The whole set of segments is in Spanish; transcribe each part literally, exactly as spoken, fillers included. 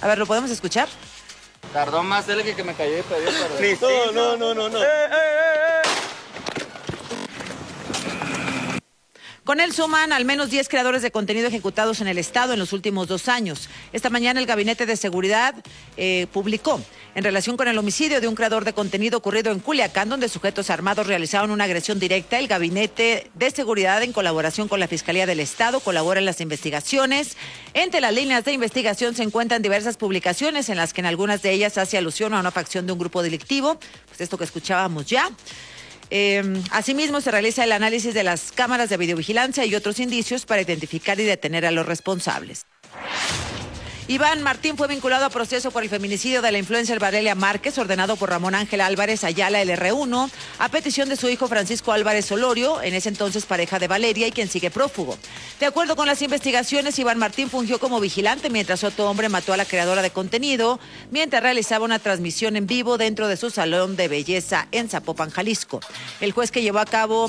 A ver, ¿lo podemos escuchar? Tardó más él que, que me cayó y pedí perdón. No, no, no, no, no. Eh, eh, eh, eh. Con él suman al menos diez creadores de contenido ejecutados en el Estado en los últimos dos años. Esta mañana el Gabinete de Seguridad eh, publicó en relación con el homicidio de un creador de contenido ocurrido en Culiacán, donde sujetos armados realizaron una agresión directa. El Gabinete de Seguridad, en colaboración con la Fiscalía del Estado, colabora en las investigaciones. Entre las líneas de investigación se encuentran diversas publicaciones en las que en algunas de ellas hace alusión a una facción de un grupo delictivo, pues esto que escuchábamos ya. Eh, asimismo, se realiza el análisis de las cámaras de videovigilancia y otros indicios para identificar y detener a los responsables. Iván Martín fue vinculado a proceso por el feminicidio de la influencer Valeria Márquez, ordenado por Ramón Ángel Álvarez Ayala, el erre uno, a petición de su hijo Francisco Álvarez Solorio, en ese entonces pareja de Valeria y quien sigue prófugo. De acuerdo con las investigaciones, Iván Martín fungió como vigilante mientras otro hombre mató a la creadora de contenido, mientras realizaba una transmisión en vivo dentro de su salón de belleza en Zapopan, Jalisco. El juez que llevó a cabo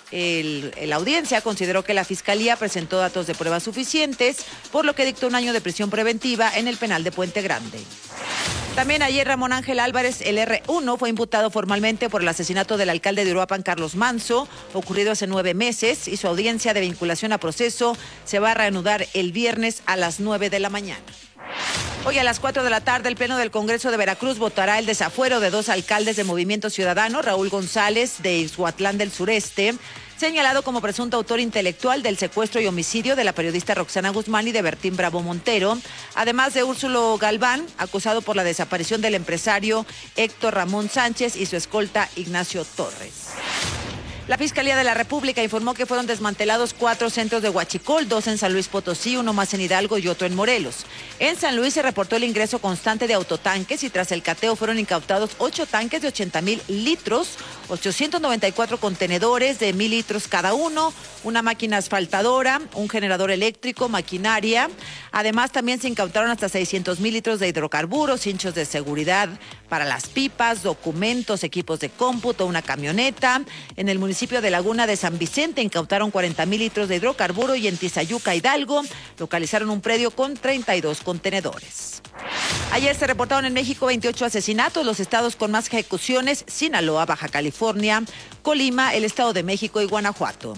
El, la audiencia consideró que la Fiscalía presentó datos de pruebas suficientes, por lo que dictó un año de prisión preventiva en el penal de Puente Grande. También ayer Ramón Ángel Álvarez, el erre uno, fue imputado formalmente por el asesinato del alcalde de Uruapan, Carlos Manso, ocurrido hace nueve meses, y su audiencia de vinculación a proceso se va a reanudar el viernes a las nueve de la mañana. Hoy a las cuatro de la tarde, el Pleno del Congreso de Veracruz votará el desafuero de dos alcaldes de Movimiento Ciudadano, Raúl González de Ixhuatlán del Sureste, señalado como presunto autor intelectual del secuestro y homicidio de la periodista Roxana Guzmán y de Bertín Bravo Montero, además de Úrsulo Galván, acusado por la desaparición del empresario Héctor Ramón Sánchez y su escolta Ignacio Torres. La Fiscalía de la República informó que fueron desmantelados cuatro centros de huachicol, dos en San Luis Potosí, uno más en Hidalgo y otro en Morelos. En San Luis se reportó el ingreso constante de autotanques y tras el cateo fueron incautados ocho tanques de ochenta mil litros, ochocientos noventa y cuatro contenedores de mil litros cada uno, una máquina asfaltadora, un generador eléctrico, maquinaria. Además, también se incautaron hasta seiscientos mil litros de hidrocarburos, cinchos de seguridad para las pipas, documentos, equipos de cómputo, una camioneta. En el municipio de Laguna de San Vicente incautaron cuarenta mil litros de hidrocarburo y en Tizayuca, Hidalgo, localizaron un predio con treinta y dos contenedores. Ayer se reportaron en México veintiocho asesinatos, los estados con más ejecuciones: Sinaloa, Baja California, Colima, el Estado de México y Guanajuato.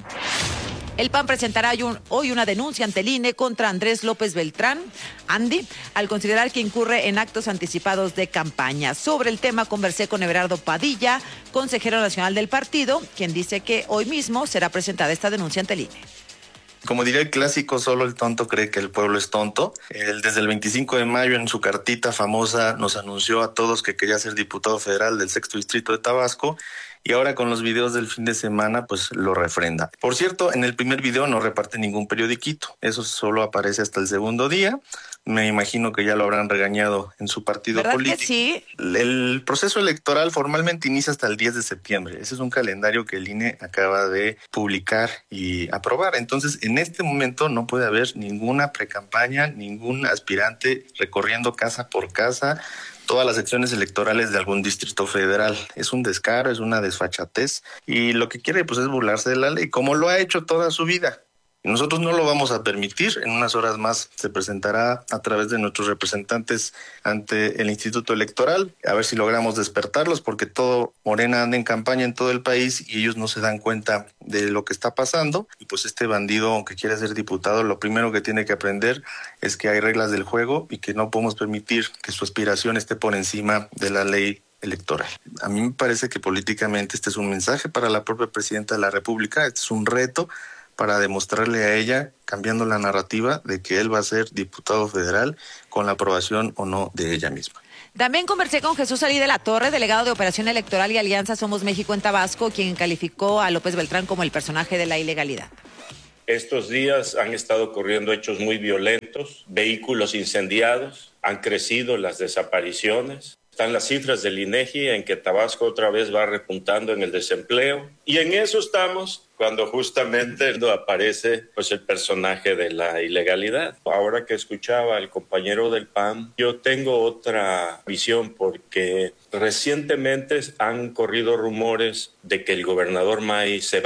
El P A N presentará hoy una denuncia ante el I N E contra Andrés López Beltrán, Andy, al considerar que incurre en actos anticipados de campaña. Sobre el tema conversé con Everardo Padilla, consejero nacional del partido, quien dice que hoy mismo será presentada esta denuncia ante el I N E. Como diría el clásico, solo el tonto cree que el pueblo es tonto. Él desde el veinticinco de mayo en su cartita famosa nos anunció a todos que quería ser diputado federal del sexto distrito de Tabasco. Y ahora con los videos del fin de semana, pues lo refrenda. Por cierto, en el primer video no reparte ningún periodiquito. Eso solo aparece hasta el segundo día. Me imagino que ya lo habrán regañado en su partido ¿Verdad político. que sí? El proceso electoral formalmente inicia hasta el diez de septiembre. Ese es un calendario que el I N E acaba de publicar y aprobar. Entonces, en este momento no puede haber ninguna precampaña, ningún aspirante recorriendo casa por casa todas las secciones electorales de algún distrito federal. Es un descaro, es una desfachatez y lo que quiere pues es burlarse de la ley, como lo ha hecho toda su vida. Nosotros no lo vamos a permitir. En unas horas más se presentará a través de nuestros representantes ante el Instituto Electoral, a ver si logramos despertarlos, porque todo Morena anda en campaña en todo el país y ellos no se dan cuenta de lo que está pasando. Y pues este bandido que quiere ser diputado, lo primero que tiene que aprender es que hay reglas del juego y que no podemos permitir que su aspiración esté por encima de la ley electoral. A mí me parece que políticamente este es un mensaje para la propia presidenta de la República, este es un reto para demostrarle a ella, cambiando la narrativa, de que él va a ser diputado federal con la aprobación o no de ella misma. También conversé con Jesús Alí de la Torre, delegado de Operación Electoral y Alianza Somos México en Tabasco, quien calificó a López Beltrán como el personaje de la ilegalidad. Estos días han estado ocurriendo hechos muy violentos, vehículos incendiados, han crecido las desapariciones. Están las cifras del INEGI en que Tabasco otra vez va repuntando en el desempleo. Y en eso estamos cuando justamente aparece pues, el personaje de la ilegalidad. Ahora que escuchaba al compañero del P A N, yo tengo otra visión porque recientemente han corrido rumores de que el gobernador May se va.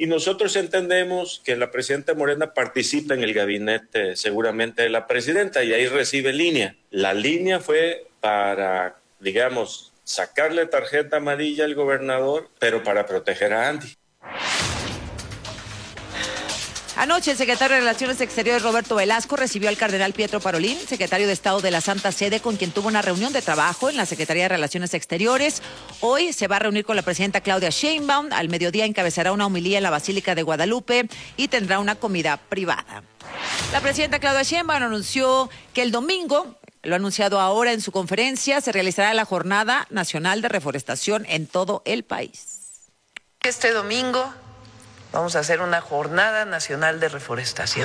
Y nosotros entendemos que la presidenta Morena participa en el gabinete seguramente de la presidenta y ahí recibe línea. La línea fue para, digamos, sacarle tarjeta amarilla al gobernador, pero para proteger a Andy. Anoche, el secretario de Relaciones Exteriores, Roberto Velasco, recibió al cardenal Pietro Parolin, secretario de Estado de la Santa Sede, con quien tuvo una reunión de trabajo en la Secretaría de Relaciones Exteriores. Hoy se va a reunir con la presidenta Claudia Sheinbaum. Al mediodía encabezará una homilía en la Basílica de Guadalupe y tendrá una comida privada. La presidenta Claudia Sheinbaum anunció que el domingo, lo ha anunciado ahora en su conferencia, se realizará la Jornada Nacional de Reforestación en todo el país. Este domingo vamos a hacer una jornada nacional de reforestación.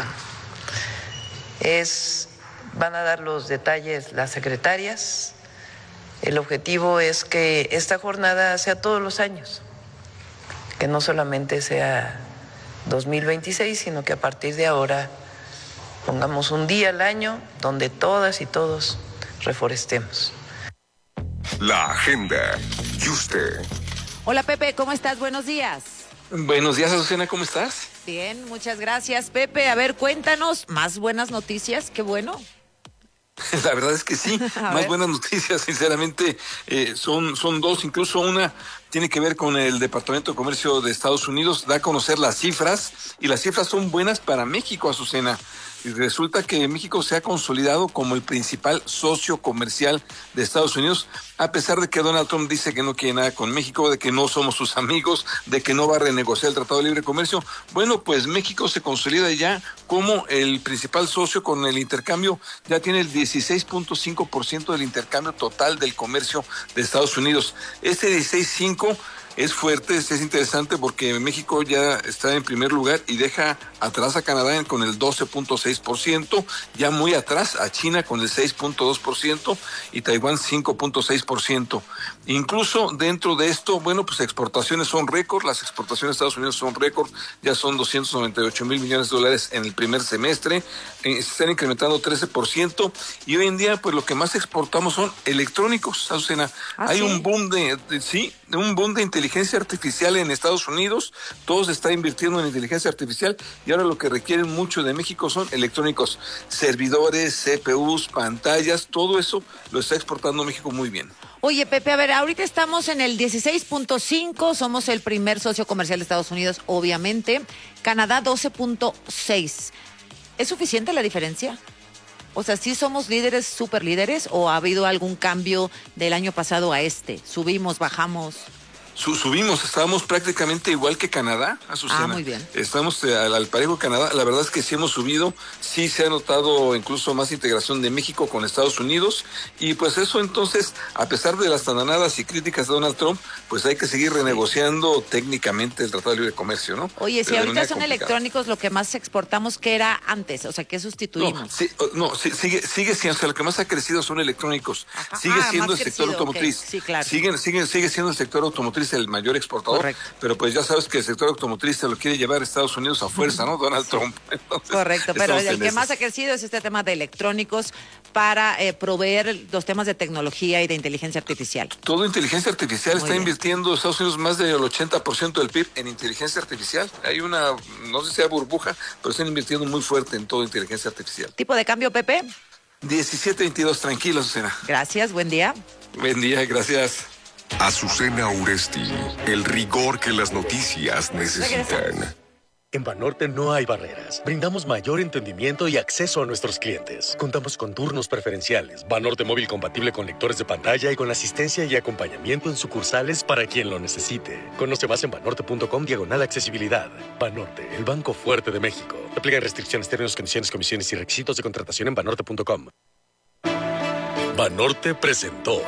Es, van a dar los detalles las secretarias. El objetivo es que esta jornada sea todos los años, que no solamente sea dos mil veintiséis, sino que a partir de ahora pongamos un día al año donde todas y todos reforestemos. La agenda y usted. Hola Pepe, ¿cómo estás? Buenos días. Buenos días, Azucena, ¿cómo estás? Bien, muchas gracias, Pepe. A ver, cuéntanos más buenas noticias, qué bueno. La verdad es que sí, más ver. buenas noticias, sinceramente, eh, son, son dos, incluso una tiene que ver con el Departamento de Comercio de Estados Unidos, da a conocer las cifras, y las cifras son buenas para México, Azucena. Y resulta que México se ha consolidado como el principal socio comercial de Estados Unidos, a pesar de que Donald Trump dice que no quiere nada con México, de que no somos sus amigos, de que no va a renegociar el Tratado de Libre Comercio. Bueno, pues México se consolida ya como el principal socio con el intercambio, ya tiene el dieciséis punto cinco por ciento del intercambio total del comercio de Estados Unidos. Este dieciséis punto cinco por ciento es fuerte, es interesante porque México ya está en primer lugar y deja atrás a Canadá con el doce punto seis por ciento, ya muy atrás a China con el seis punto dos por ciento y Taiwán cinco punto seis por ciento. Incluso dentro de esto, bueno, pues exportaciones son récord, las exportaciones de Estados Unidos son récord, ya son doscientos noventa y ocho mil millones de dólares en el primer semestre, eh, se están incrementando trece por ciento y hoy en día pues lo que más exportamos son electrónicos, Azucena. ¿Ah, Hay sí? un boom de, de, sí, un boom de inteligencia artificial en Estados Unidos, todos están invirtiendo en inteligencia artificial y ahora lo que requieren mucho de México son electrónicos, servidores, C P Us, pantallas, todo eso lo está exportando México muy bien. Oye, Pepe, a ver, ahorita estamos en el dieciséis punto cinco, somos el primer socio comercial de Estados Unidos, obviamente. Canadá doce punto seis. ¿Es suficiente la diferencia? O sea, ¿sí somos líderes, super líderes, o ha habido algún cambio del año pasado a este? ¿Subimos, bajamos? Subimos, estábamos prácticamente igual que Canadá, Azucena. Ah, muy bien. Estamos eh, al, al parejo de Canadá. La verdad es que sí hemos subido, sí se ha notado incluso más integración de México con Estados Unidos. Y pues eso entonces, a pesar de las tananadas y críticas de Donald Trump, pues hay que seguir renegociando técnicamente el Tratado de Libre Comercio, ¿no? Oye, si Pero ahorita son complicada. electrónicos, lo que más exportamos, ¿qué era antes? O sea, ¿qué sustituimos? No, sí, no sí, sigue, sigue siendo, o sea, lo que más ha crecido son electrónicos. Ajá. Sigue Ah, siendo más el sector crecido, automotriz. okay. Sí, claro. Sigue, sigue, sigue siendo el sector automotriz el mayor exportador. Correcto. Pero pues ya sabes que el sector automotriz se lo quiere llevar a Estados Unidos a fuerza, ¿no? Donald Trump. Entonces, correcto, pero el que esas. más ha crecido es este tema de electrónicos para eh, proveer los temas de tecnología y de inteligencia artificial. Todo inteligencia artificial. Muy está bien. Invirtiendo Estados Unidos más del ochenta por ciento del P I B en inteligencia artificial. Hay una, no sé si sea burbuja, pero están invirtiendo muy fuerte en todo inteligencia artificial. ¿Tipo de cambio, Pepe? diecisiete veintidós, tranquilo, Azucena. Gracias, buen día. Buen día, gracias. Azucena Uresti, el rigor que las noticias necesitan. Regresamos. En Banorte no hay barreras. Brindamos mayor entendimiento y acceso a nuestros clientes. Contamos con turnos preferenciales, Banorte móvil compatible con lectores de pantalla y con asistencia y acompañamiento en sucursales para quien lo necesite. Conoce más en banorte.com diagonal accesibilidad. Banorte, el banco fuerte de México. Aplican restricciones, términos, condiciones, comisiones y requisitos de contratación en banorte punto com. Banorte presentó.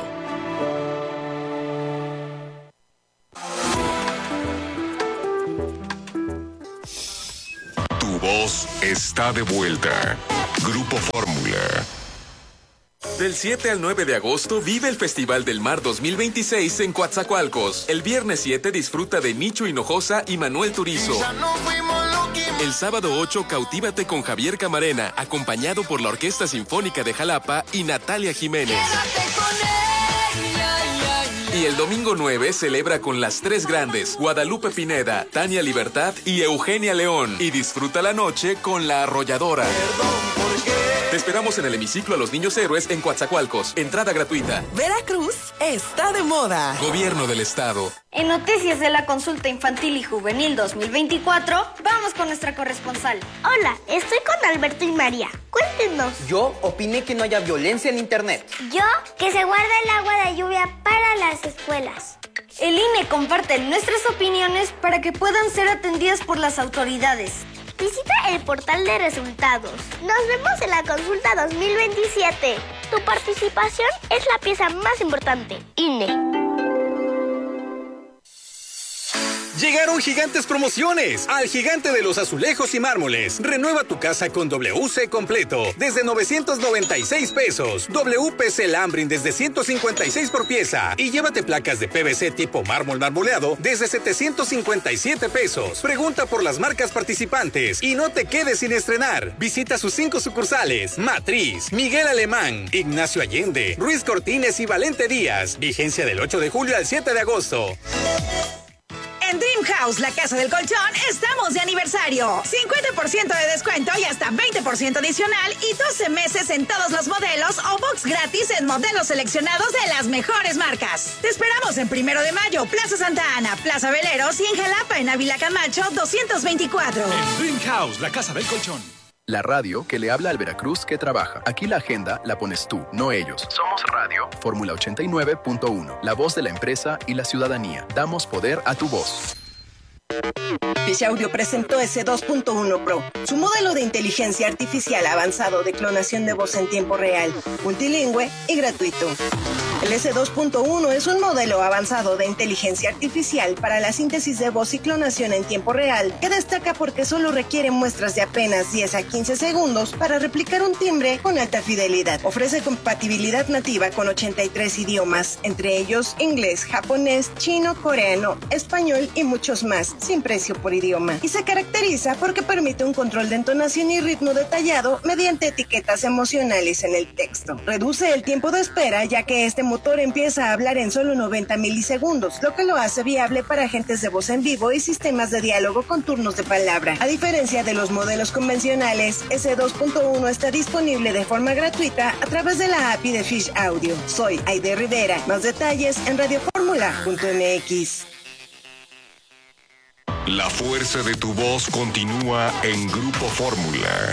Tu voz está de vuelta. Grupo Fórmula. Del siete al nueve de agosto vive el Festival del Mar dos mil veintiséis en Coatzacoalcos. El viernes siete disfruta de Nicho Hinojosa y Manuel Turizo. El sábado ocho cautívate con Javier Camarena, acompañado por la Orquesta Sinfónica de Jalapa y Natalia Jiménez. Y Y el domingo nueve celebra con las tres grandes, Guadalupe Pineda, Tania Libertad y Eugenia León. Y disfruta la noche con La Arrolladora. Te esperamos en el hemiciclo a los niños héroes en Coatzacoalcos. Entrada gratuita. Veracruz está de moda. Gobierno del Estado. En Noticias de la Consulta Infantil y Juvenil dos mil veinticuatro, vamos con nuestra corresponsal. Hola, estoy con Alberto y María. Cuéntenos. Yo opiné que no haya violencia en Internet. Yo, que se guarda el agua de lluvia para las escuelas. El I N E comparte nuestras opiniones para que puedan ser atendidas por las autoridades. Visita el portal de resultados. Nos vemos en la consulta dos mil veintisiete. Tu participación es la pieza más importante. I N E. Llegaron gigantes promociones al Gigante de los Azulejos y Mármoles. Renueva tu casa con W C completo desde novecientos noventa y seis pesos. W P C Lambrin desde ciento cincuenta y seis por pieza. Y llévate placas de P V C tipo mármol marmoleado desde setecientos cincuenta y siete pesos. Pregunta por las marcas participantes y no te quedes sin estrenar. Visita sus cinco sucursales: Matriz, Miguel Alemán, Ignacio Allende, Ruiz Cortines y Valente Díaz. Vigencia del ocho de julio al siete de agosto. En Dream House, la casa del colchón, estamos de aniversario. cincuenta por ciento de descuento y hasta veinte por ciento adicional y doce meses en todos los modelos o box gratis en modelos seleccionados de las mejores marcas. Te esperamos en Primero de Mayo, Plaza Santa Ana, Plaza Veleros y en Jalapa, en Ávila Camacho, doscientos veinticuatro. En Dream House, la casa del colchón. La radio que le habla al Veracruz que trabaja. Aquí la agenda la pones tú, no ellos. Somos Radio. Fórmula ochenta y nueve punto uno. La voz de la empresa y la ciudadanía. Damos poder a tu voz. Fish Audio presentó S dos punto uno Pro, su modelo de inteligencia artificial avanzado de clonación de voz en tiempo real, multilingüe y gratuito. El S dos punto uno es un modelo avanzado de inteligencia artificial para la síntesis de voz y clonación en tiempo real, que destaca porque solo requiere muestras de apenas diez a quince segundos para replicar un timbre con alta fidelidad. Ofrece compatibilidad nativa con ochenta y tres idiomas, entre ellos inglés, japonés, chino, coreano, español y muchos más, sin precio por idioma. Y se caracteriza porque permite un control de entonación y ritmo detallado mediante etiquetas emocionales en el texto. Reduce el tiempo de espera, ya que este motor empieza a hablar en solo noventa milisegundos, lo que lo hace viable para agentes de voz en vivo y sistemas de diálogo con turnos de palabra. A diferencia de los modelos convencionales, S dos punto uno está disponible de forma gratuita a través de la A P I de Fish Audio. Soy Aide Rivera. Más detalles en radioformula punto m x. La fuerza de tu voz continúa en Grupo Fórmula.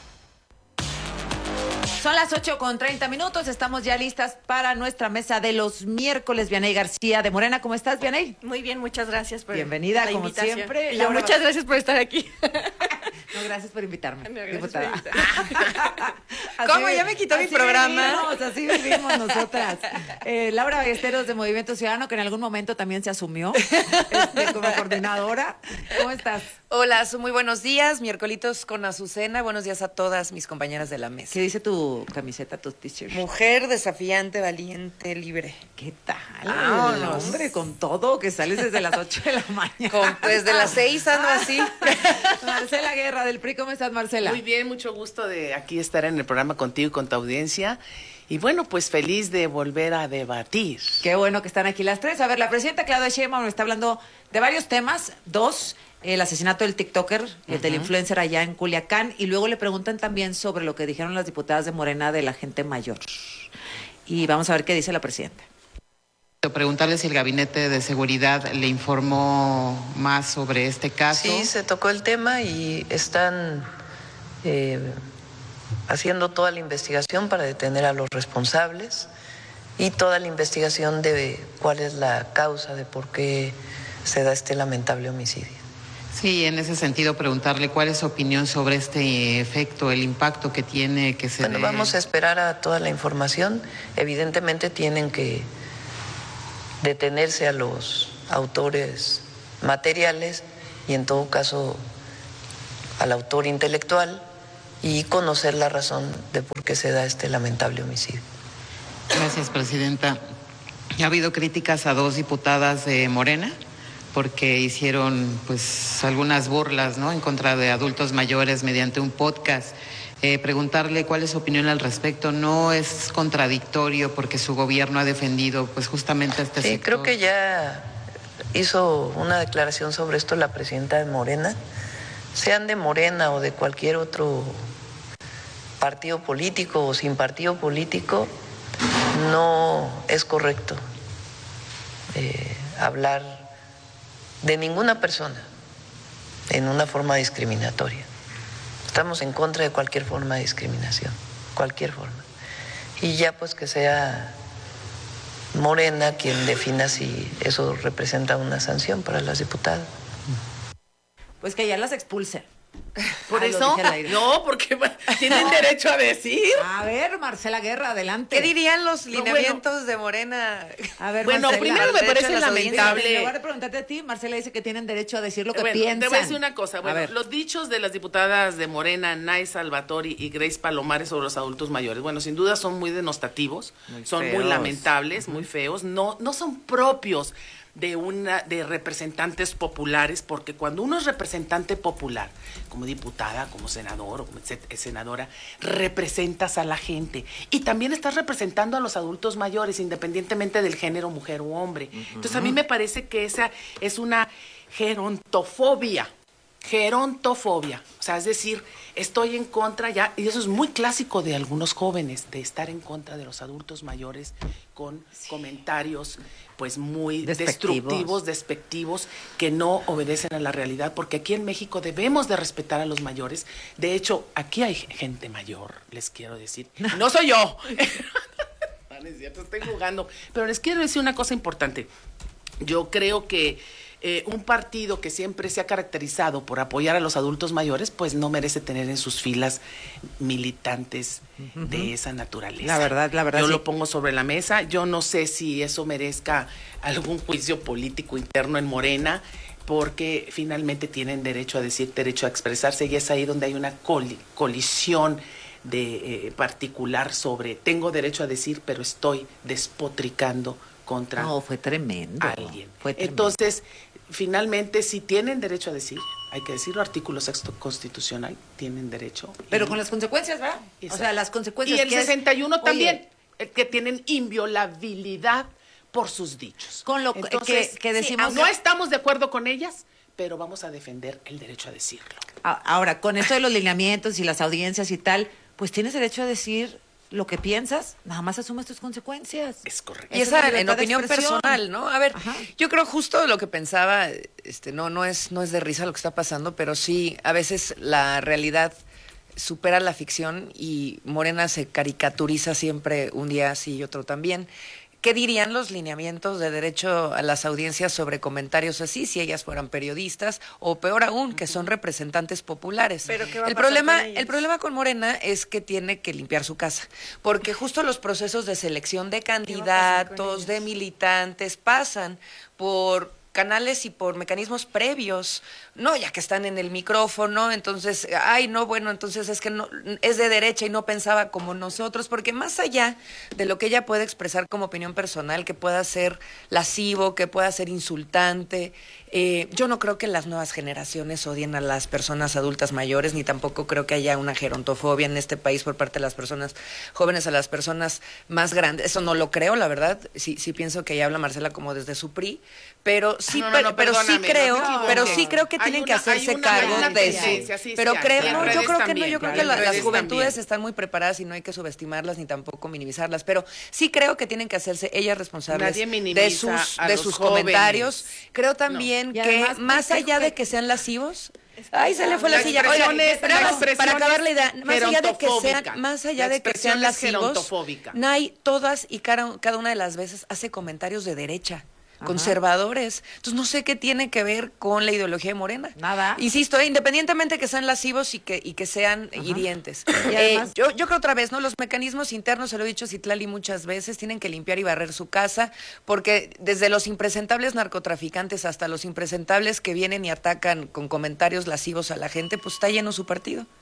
Son las ocho con treinta minutos, estamos ya listas para nuestra mesa de los miércoles. Vianey García de Morena, ¿cómo estás, Vianey? Muy bien, muchas gracias por Bienvenida, la como invitación. siempre. Yo, muchas gracias por estar aquí. No, gracias por invitarme, no, diputada. Por invitar. ¿Cómo? Ya me quitó mi programa. Vivimos, así vivimos nosotras. Eh, Laura Ballesteros de Movimiento Ciudadano, que en algún momento también se asumió este, como coordinadora. ¿Cómo estás? Hola, muy buenos días, miércolitos con Azucena. Buenos días a todas mis compañeras de la mesa. ¿Qué dice tu camiseta, tu t-shirt? Mujer desafiante, valiente, libre. ¿Qué tal? Ah, no, hombre, con todo, que sales desde las ocho de la mañana. Con, desde las seis ando así. Marcela Guerra del P R I, ¿cómo estás, Marcela? Muy bien, mucho gusto de aquí estar en el programa contigo y con tu audiencia. Y bueno, pues feliz de volver a debatir. Qué bueno que están aquí las tres. A ver, la presidenta Claudia Sheinbaum está hablando de varios temas. Dos, el asesinato del TikToker, el uh-huh. del influencer allá en Culiacán. Y luego le preguntan también sobre lo que dijeron las diputadas de Morena de la gente mayor. Y vamos a ver qué dice la presidenta. Preguntarle si el Gabinete de Seguridad le informó más sobre este caso. Sí, se tocó el tema y están eh, haciendo toda la investigación para detener a los responsables y toda la investigación de cuál es la causa de por qué se da este lamentable homicidio. Sí, en ese sentido preguntarle cuál es su opinión sobre este efecto, el impacto que tiene que se Bueno, dé... vamos a esperar a toda la información. Evidentemente tienen que detenerse a los autores materiales y en todo caso al autor intelectual y conocer la razón de por qué se da este lamentable homicidio. Gracias, presidenta. Ha habido críticas a dos diputadas de Morena porque hicieron pues algunas burlas, ¿no?, en contra de adultos mayores mediante un podcast. Eh, preguntarle cuál es su opinión al respecto. No es contradictorio porque su gobierno ha defendido pues justamente este sí, sector. Creo que ya hizo una declaración sobre esto la presidenta de Morena, sean de Morena o de cualquier otro partido político o sin partido político, no es correcto eh, hablar de ninguna persona en una forma discriminatoria. Estamos en contra de cualquier forma de discriminación, cualquier forma. Y ya pues que sea Morena quien defina si eso representa una sanción para las diputadas. Pues que ya las expulse. Por Ah, eso, no, porque tienen derecho a decir. A ver, Marcela Guerra, adelante. ¿Qué dirían los No, lineamientos bueno. de Morena? A ver, Bueno, Marcela, primero me derecho parece a las lamentable. audiencias. En lugar de preguntarte a ti, Marcela dice que tienen derecho a decir lo que Bueno, piensan. te voy a decir una cosa. A Bueno, ver. los dichos de las diputadas de Morena, Nay Salvatori y Grace Palomares sobre los adultos mayores, bueno, sin duda son muy denostativos, Muy son muy feos. lamentables, muy feos, no, no son propios de una de representantes populares, porque cuando uno es representante popular, como diputada, como senador o como set- senadora, representas a la gente y también estás representando a los adultos mayores, independientemente del género, mujer u hombre. Entonces a mí me parece que esa es una gerontofobia. Gerontofobia, o sea, es decir, estoy en contra ya, y eso es muy clásico de algunos jóvenes, de estar en contra de los adultos mayores con comentarios pues muy Despectivos. destructivos, despectivos, que no obedecen a la realidad, porque aquí en México debemos de respetar a los mayores. De hecho, aquí hay gente mayor, les quiero decir, no soy yo, no, no es cierto, estoy jugando, pero les quiero decir una cosa importante. Yo creo que eh, un partido que siempre se ha caracterizado por apoyar a los adultos mayores, pues no merece tener en sus filas militantes Ujú. de esa naturaleza. La verdad, la verdad, Yo sí. lo pongo sobre la mesa. Yo no sé si eso merezca algún juicio político interno en Morena, porque finalmente tienen derecho a decir, derecho a expresarse, y es ahí donde hay una coli- colisión de eh, particular sobre tengo derecho a decir, pero estoy despotricando contra No, fue tremendo. alguien. Fue tremendo. Entonces, finalmente, si tienen derecho a decir, hay que decirlo, artículo sexto constitucional, tienen derecho. Pero Y- con las consecuencias, ¿verdad? O sea, las consecuencias. Y el que es- sesenta y uno Oye, también, el que tienen inviolabilidad por sus dichos. Con lo que- Entonces, que- que decimos- sí, no estamos de acuerdo con ellas, pero vamos a defender el derecho a decirlo. a- Ahora, con esto de los lineamientos y las audiencias y tal, pues tienes derecho a decir lo que piensas, nada más asumes tus consecuencias. Es correcto. Y Esa es esa la en libertad de opinión expresión. personal, ¿no? A ver, Ajá. yo creo justo lo que pensaba, este, no, no es, no es de risa lo que está pasando, pero sí, a veces la realidad supera la ficción y Morena se caricaturiza siempre un día sí y otro también. ¿Qué dirían los lineamientos de derecho a las audiencias sobre comentarios así si ellas fueran periodistas o peor aún que son representantes populares? Pero ¿qué va a el pasar problema, con ellas? el problema con Morena es que tiene que limpiar su casa, porque justo los procesos de selección de candidatos, de militantes pasan por canales y por mecanismos previos, no, ya que están en el micrófono, entonces, ay, no, bueno, entonces es que no, es de derecha y no pensaba como nosotros, porque más allá de lo que ella puede expresar como opinión personal, que pueda ser lascivo, que pueda ser insultante, eh, yo no creo que las nuevas generaciones odien a las personas adultas mayores, ni tampoco creo que haya una gerontofobia en este país por parte de las personas jóvenes a las personas más grandes. Eso no lo creo, la verdad. Sí, sí pienso que ella habla Marcela como desde su P R I, pero sí, No, no, pero, no, pero sí perdóname, creo, no te equivoques. pero sí creo que Hay tienen que una- hacerse hay una- hay cargo una de tendencia, su. sí, sí pero hay, creo, y en no, yo redes creo que no, también, yo creo claro, que en la- las redes juventudes también. están muy preparadas y no hay que subestimarlas ni tampoco minimizarlas, pero sí creo que tienen que hacerse ellas responsables Nadie minimiza de sus a de los sus jóvenes. comentarios. Creo también Y que además, más porque- allá de que sean lascivos, ay, se le fue la, La silla. expresión Oiga, es- pero la nada más, expresión para acabar es la idea, más allá de que gerontofóbica. sean, más allá La de que expresión sean es lascivos, gerontofóbica. Nay todas y cada, cada una de las veces hace comentarios de derecha. Ajá. Conservadores. Entonces no sé qué tiene que ver con la ideología de Morena. Nada. Insisto, eh, independientemente que sean lascivos y que, y que sean hirientes. Y Eh, además- yo, yo creo otra vez, ¿no? Los mecanismos internos, se lo he dicho a Citlali muchas veces, tienen que limpiar y barrer su casa, porque desde los impresentables narcotraficantes hasta los impresentables que vienen y atacan con comentarios lascivos a la gente, pues está lleno su partido.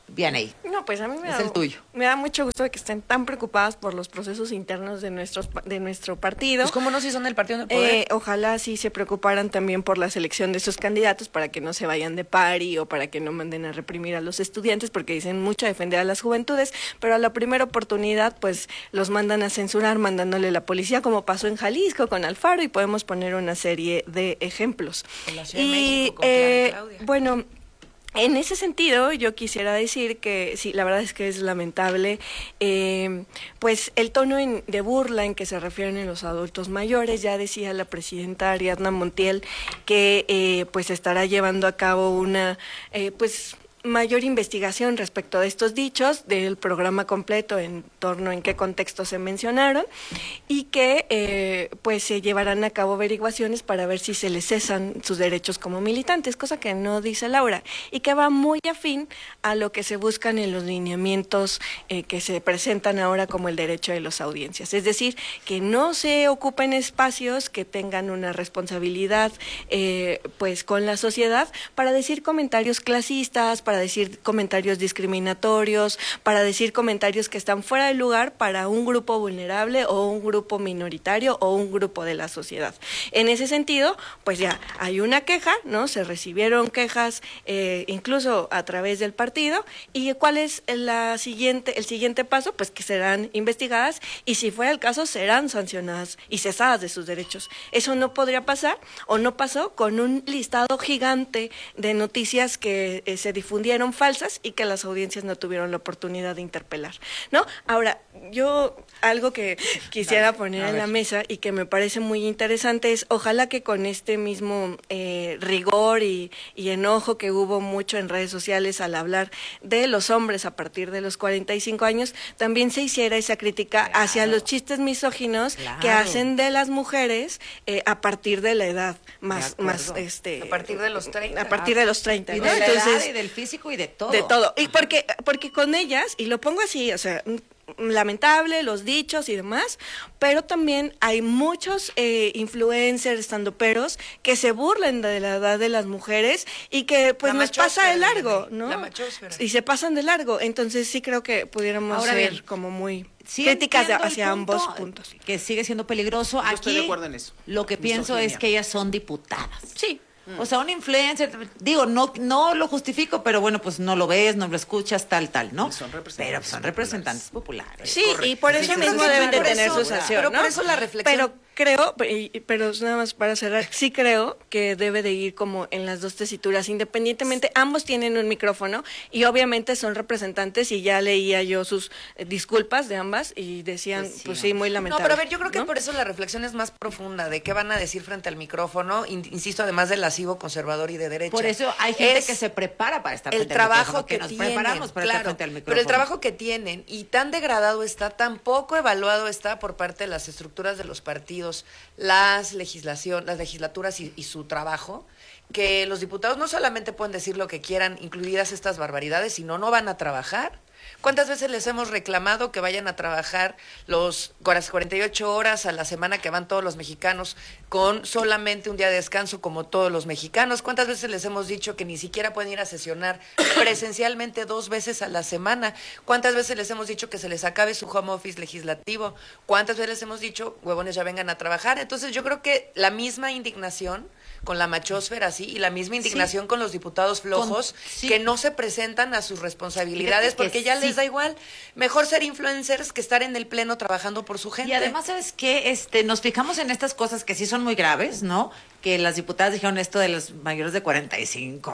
Bien ahí. No, pues a mí me es da, el tuyo. Me da mucho gusto de que estén tan preocupadas por los procesos internos de nuestros de nuestro partido. Pues cómo no, si son el partido del poder. Eh, ojalá sí se preocuparan también por la selección de sus candidatos para que no se vayan de pari o para que no manden a reprimir a los estudiantes, porque dicen mucho defender a las juventudes, pero a la primera oportunidad pues los mandan a censurar mandándole la policía, como pasó en Jalisco con Alfaro, y podemos poner una serie de ejemplos. En la Ciudad de Y México con eh, Claudia. bueno, en ese sentido, yo quisiera decir que sí, la verdad es que es lamentable, eh, pues el tono en- de burla en que se refieren a los adultos mayores. Ya decía la presidenta Ariadna Montiel que eh, pues estará llevando a cabo una, eh, pues mayor investigación respecto de estos dichos, del programa completo en torno en qué contexto se mencionaron, y que eh, pues se llevarán a cabo averiguaciones para ver si se les cesan sus derechos como militantes, cosa que no dice Laura, y que va muy afín a lo que se buscan en los lineamientos eh, que se presentan ahora como el derecho de las audiencias. Es decir, que no se ocupen espacios que tengan una responsabilidad eh, pues con la sociedad para decir comentarios clasistas, para decir comentarios discriminatorios, para decir comentarios que están fuera de lugar para un grupo vulnerable o un grupo minoritario o un grupo de la sociedad. En ese sentido, pues ya hay una queja, ¿no? Se recibieron quejas eh, incluso a través del partido. ¿Y cuál es la siguiente, el siguiente paso? Pues que serán investigadas y, si fuera el caso, serán sancionadas y cesadas de sus derechos. Eso no podría pasar o no pasó con un listado gigante de noticias que eh, se difundieron falsas y que las audiencias no tuvieron la oportunidad de interpelar, ¿no? Ahora, yo algo que quisiera poner en la mesa y que me parece muy interesante es, ojalá que con este mismo eh, rigor y, y enojo que hubo mucho en redes sociales al hablar de los hombres a partir de los cuarenta y cinco años, también se hiciera esa crítica claro. hacia los chistes misóginos claro. que hacen de las mujeres eh, a partir de la edad más, más este a partir de los treinta. A partir de los treinta, y ¿no? de la Entonces, edad y del físico y de todo. De todo. Y porque, porque con ellas, y lo pongo así, o sea, lamentable, los dichos y demás, pero también hay muchos eh, influencers, estandoperos, que se burlan de la edad de las mujeres y que pues La nos pasa de largo, la ¿no? La machósfera. Y se pasan de largo. Entonces sí creo que pudiéramos Ahora ser bien, como muy sí críticas de, entiendo el hacia punto, ambos puntos. Que sigue siendo peligroso. Yo Aquí estoy de acuerdo en eso. lo que pienso Misoginia. es que ellas son diputadas. Sí. O sea, un influencer, digo, no no lo justifico, pero bueno, pues no lo ves, no lo escuchas, tal, tal, ¿no? Y son representantes pero son populares. representantes populares. Sí, Correcto. y por eso Sí, mismo sí, deben de por tener eso, su sanción, pero ¿no? por eso la reflexión. Pero creo, y- pero nada más para cerrar, sí creo que debe de ir como en las dos tesituras, independientemente, ambos tienen un micrófono y obviamente son representantes, y ya leía yo sus eh, disculpas de ambas y decían, pues sí, pues sí muy No, lamentable. pero a ver, yo creo que ¿no? por eso la reflexión es más profunda, de qué van a decir frente al micrófono, in- insisto, además de lascivo, conservador y de derecha. Por eso hay gente Es que se prepara para estar el frente al trabajo micrófono, que, nos tienen, preparamos para estar claro, frente al micrófono. pero el trabajo que tienen, y tan degradado está, tan poco evaluado está por parte de las estructuras de los partidos, las legislación, las legislaturas y, y su trabajo, que los diputados no solamente pueden decir lo que quieran, incluidas estas barbaridades, sino no van a trabajar. ¿Cuántas veces les hemos reclamado que vayan a trabajar los cuarenta y ocho horas a la semana que van todos los mexicanos, con solamente un día de descanso como todos los mexicanos? ¿Cuántas veces les hemos dicho que ni siquiera pueden ir a sesionar presencialmente dos veces a la semana? ¿Cuántas veces les hemos dicho que se les acabe su home office legislativo? ¿Cuántas veces les hemos dicho, huevones, ya vengan a trabajar? Entonces yo creo que la misma indignación con la machósfera, sí, y la misma indignación Sí. con los diputados flojos Con- sí. que no se presentan a sus responsabilidades Fíjate que porque ya sí. les da igual. Mejor ser influencers que estar en el pleno trabajando por su gente. Y además, ¿sabes qué? Este, nos fijamos en estas cosas que sí son muy graves, ¿no? Que las diputadas dijeron esto de los mayores de cuarenta y cinco.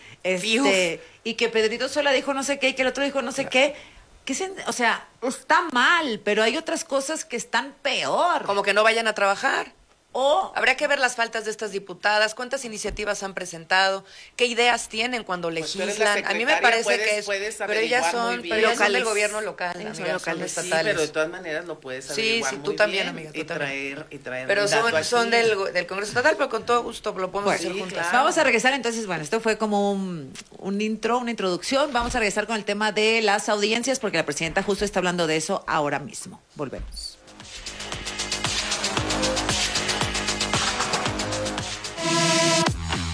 Este, y que Pedrito Sola dijo no sé qué, y que el otro dijo no sé qué. Que se- o sea, está mal, pero hay otras cosas que están peor. Como que no vayan a trabajar. O habría que ver las faltas de estas diputadas, cuántas iniciativas han presentado, qué ideas tienen cuando Pues tú eres la legislan. A mí me secretaria, parece puedes- que es, puedes pero ellas averiguar son, muy pero bien. ellas son del Locales. gobierno local, Ellas son amiga, son locales. Sí, estatales. pero de todas maneras lo puedes Sí, averiguar sí, muy tú también, bien amiga, tú y también. traer, y traer Pero un son, dato son aquí. del, del Congreso Estatal, pero con todo gusto lo podemos Bueno, hacer sí, juntos. claro. Vamos a regresar entonces, bueno, esto fue como un, un intro, una introducción. Vamos a regresar con el tema de las audiencias, porque la presidenta justo está hablando de eso ahora mismo. Volvemos.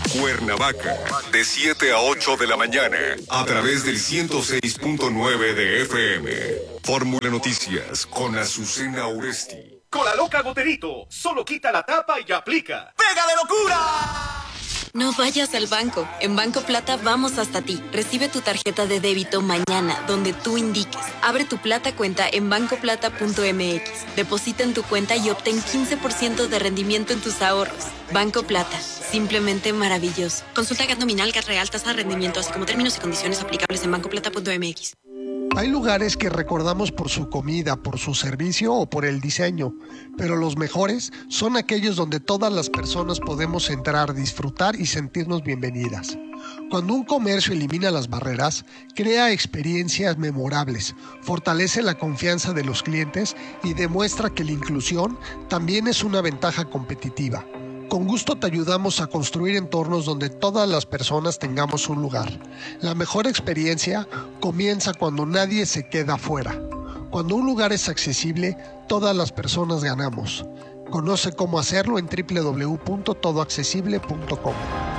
Cuernavaca, de siete a ocho de la mañana, a través del ciento seis punto nueve de F M. Fórmula Noticias con Azucena Uresti. Cola Loca Goterito, solo quita la tapa y aplica. ¡Pega de locura! No vayas al banco. En Banco Plata vamos hasta ti. Recibe tu tarjeta de débito mañana, donde tú indiques. Abre tu Plata cuenta en banco plata punto m x. Deposita en tu cuenta y obtén quince por ciento de rendimiento en tus ahorros. Banco Plata. Simplemente maravilloso. Consulta G A T nominal, G A T real, tasa de rendimiento, así como términos y condiciones aplicables en banco plata punto m x. Hay lugares que recordamos por su comida, por su servicio o por el diseño, pero los mejores son aquellos donde todas las personas podemos entrar, disfrutar y sentirnos bienvenidas. Cuando un comercio elimina las barreras, crea experiencias memorables, fortalece la confianza de los clientes y demuestra que la inclusión también es una ventaja competitiva. Con gusto te ayudamos a construir entornos donde todas las personas tengamos un lugar. La mejor experiencia comienza cuando nadie se queda fuera. Cuando un lugar es accesible, todas las personas ganamos. Conoce cómo hacerlo en doble u doble u doble u punto todo accesible punto com.